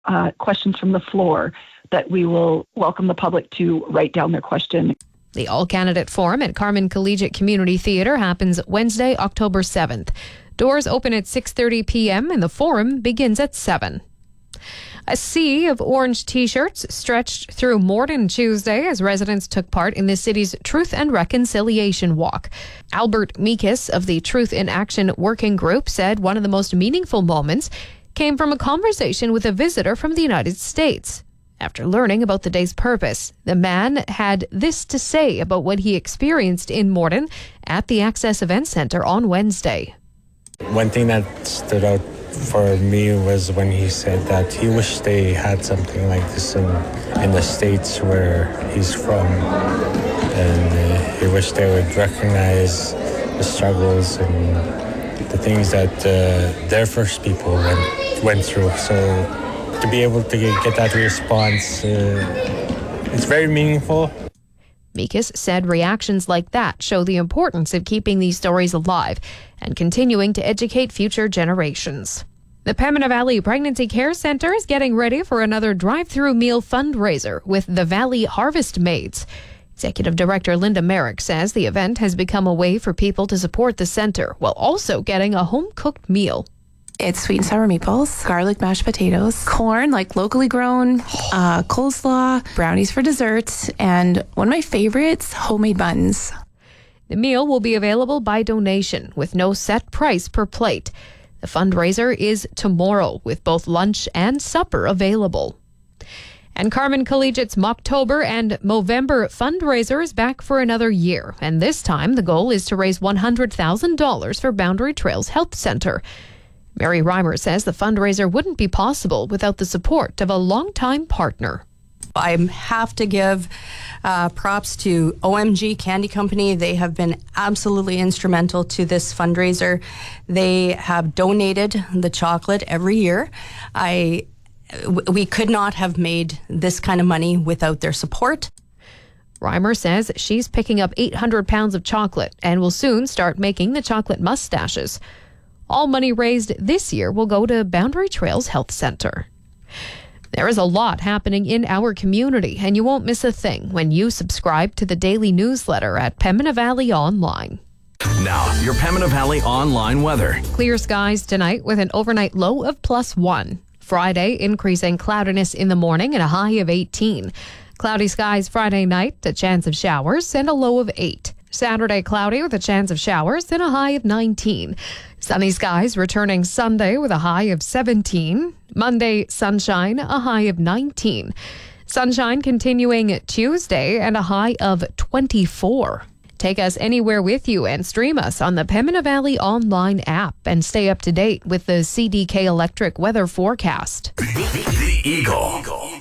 questions from the floor that we will welcome the public to write down their question. The All-Candidate Forum at Carman Collegiate Community Theatre happens Wednesday, October 7th. Doors open at 6:30 p.m. and the forum begins at 7. A sea of orange T-shirts stretched through Morden Tuesday as residents took part in the city's Truth and Reconciliation Walk. Albert Meekis of the Truth in Action Working Group said one of the most meaningful moments came from a conversation with a visitor from the United States. After learning about the day's purpose, the man had this to say about what he experienced in Morden at the Access Event Centre on Wednesday. One thing that stood out for me was when he said that he wished they had something like this in the States where he's from. And he wished they would recognize the struggles and the things that their first people went through. So to be able to get that response, it's very meaningful. Meekis said reactions like that show the importance of keeping these stories alive and continuing to educate future generations. The Pembina Valley Pregnancy Care Centre is getting ready for another drive-through meal fundraiser with the Valley Harvest Maids. Executive Director Linda Merrick says the event has become a way for people to support the centre while also getting a home-cooked meal. It's sweet and sour meatballs, garlic mashed potatoes, corn, like locally grown, coleslaw, brownies for dessert, and one of my favorites, homemade buns. The meal will be available by donation with no set price per plate. The fundraiser is tomorrow with both lunch and supper available. And Carman Collegiate's Mocktober and Movember fundraiser is back for another year. And this time the goal is to raise $100,000 for Boundary Trails Health Centre. Mary Reimer says the fundraiser wouldn't be possible without the support of a longtime partner. I have to give props to OMG Candy Company. They have been absolutely instrumental to this fundraiser. They have donated the chocolate every year. We could not have made this kind of money without their support. Reimer says she's picking up 800 pounds of chocolate and will soon start making the chocolate mustaches. All money raised this year will go to Boundary Trails Health Centre. There is a lot happening in our community, and you won't miss a thing when you subscribe to the daily newsletter at Pembina Valley Online. Now, your Pembina Valley Online weather. Clear skies tonight with an overnight low of +1. Friday, increasing cloudiness in the morning and a high of 18. Cloudy skies Friday night, a chance of showers and a low of 8. Saturday, cloudy with a chance of showers and a high of 19. Sunny skies returning Sunday with a high of 17. Monday, sunshine, a high of 19. Sunshine continuing Tuesday and a high of 24. Take us anywhere with you and stream us on the Pembina Valley Online app and stay up to date with the CDK Electric weather forecast. The Eagle.